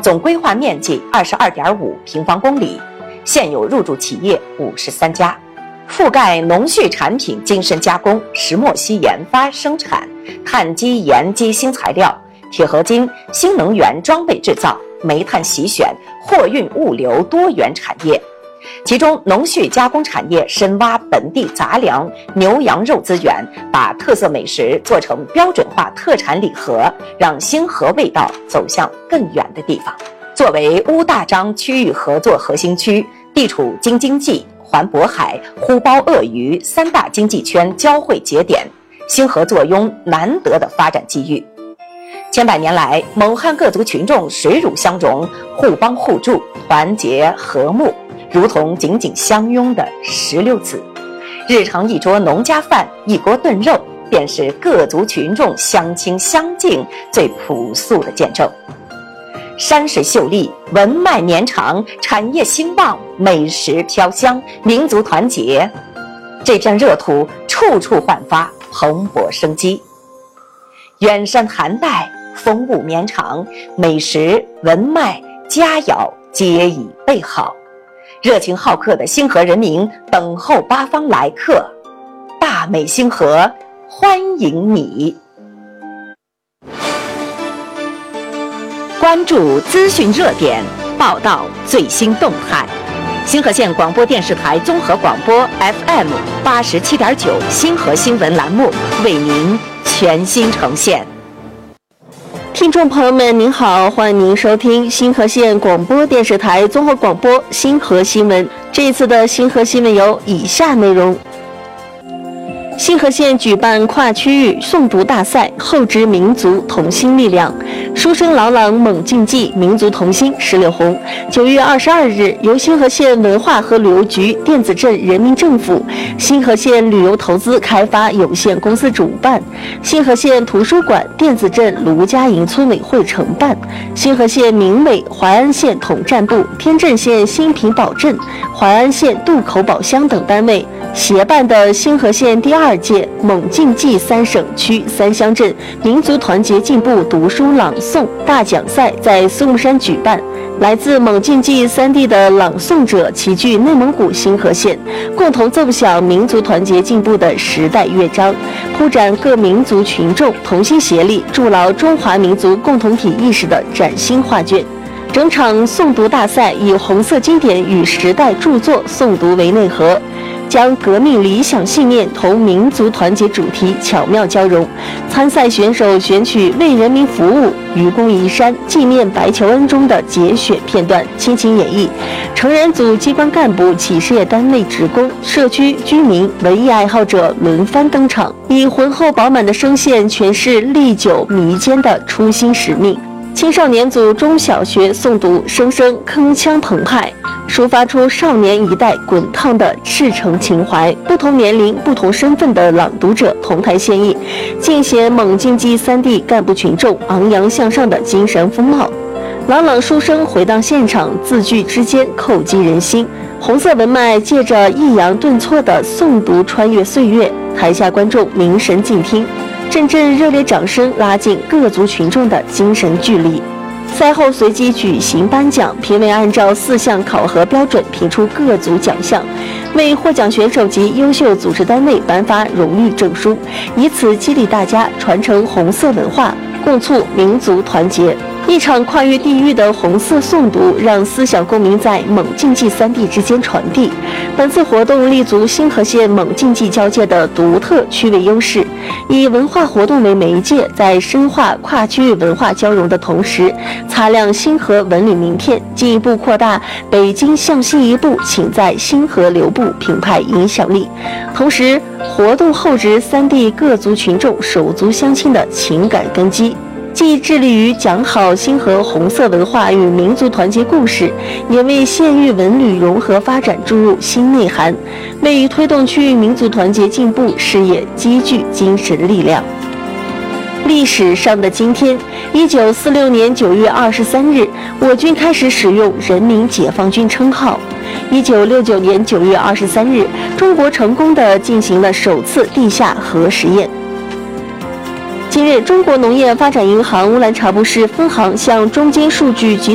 总规划面积22.5平方公里，现有入驻企业53家，覆盖农畜产品精深加工、石墨烯研发生产、碳基盐基新材料、铁合金、新能源装备制造、煤炭洗选、货运物流多元产业。其中农畜加工产业深挖本地杂粮、牛羊肉资源，把特色美食做成标准化特产礼盒，让星河味道走向更远的地方。作为乌大章区域合作核心区，地处京津冀、环渤海、呼包鄂渝3大经济圈交汇节点，星河坐拥难得的发展机遇。千百年来，蒙汉各族群众水乳相融，互帮互助，团结和睦，如同紧紧相拥的16子。日常一桌农家饭，一锅炖肉，便是各族群众相亲相敬最朴素的见证。山水秀丽，文脉绵长，产业兴旺，美食飘香，民族团结，这片热土处处焕发蓬勃生机。远山寒带，风物绵长，美食文脉佳肴皆已备好，热情好客的星河人民等候八方来客，大美星河欢迎你。关注资讯热点，报道最新动态。星河县广播电视台综合广播 FM 87.9星河新闻栏目为您全新呈现。 听众朋友们您好，欢迎您收听星河县广播电视台综合广播星河新闻。这一次的星河新闻有以下内容：星河县举办跨区域诵读大赛，厚植民族同心力量，书声朗朗猛竞技，民族同心16红。9月22日，由星河县文化和旅游局、电子镇人民政府、星河县旅游投资开发有限公司主办，星河县图书馆、电子镇卢家营村委会承办，星河县民委、淮安县统战部、天镇县新平堡镇、淮安县渡口堡乡等单位协办的星河县第2届猛竞技3省区3乡镇民族团结进步读书朗诵大奖赛在苏木山举办。来自猛竞技3地的朗诵者齐聚内蒙古星河县，共同奏响民族团结进步的时代乐章，铺展各民族群众同心协力筑牢中华民族共同体意识的崭新画卷。整场诵读大赛以红色经典与时代著作诵读为内核，将革命理想信念同民族团结主题巧妙交融。参赛选手选取为人民服务、愚公移山、纪念白求恩中的节选片段倾情演绎，成人组机关干部、企事业单位职工、社区居民、文艺爱好者轮番登场，以浑厚饱满的声线诠释历久弥坚的初心使命。青少年组中小学诵读声声铿锵澎湃，抒发出少年一代滚烫的赤诚情怀。不同年龄、不同身份的朗读者同台献艺，尽显猛竞技3地干部群众昂扬向上的精神风貌。朗朗书声回荡现场，字句之间扣击人心。红色文脉借着抑扬顿挫的诵读穿越岁月，台下观众凝神静听，阵阵热烈掌声拉近各族群众的精神距离。赛后随即举行颁奖，评委按照4项考核标准评出各族奖项，为获奖选手及优秀组织单位颁发荣誉证书，以此激励大家传承红色文化，共促民族团结。一场跨越地域的红色诵读，让思想共鸣在猛竞技3地之间传递。本次活动立足星河县猛竞技交界的独特区位优势，以文化活动为媒介，在深化跨区域文化交融的同时，擦亮星河文旅名片，进一步扩大北京向西一步，请在星河留步品牌影响力。同时，活动厚植3地各族群众手足相亲的情感根基，既致力于讲好星河红色文化与民族团结故事，也为县域文旅融合发展注入新内涵，为推动区域民族团结进步事业积聚精神力量。历史上的今天，1946年9月23日，我军开始使用人民解放军称号。1969年9月23日，中国成功地进行了首次地下核实验。近日，中国农业发展银行乌兰察布市分行向中金数据集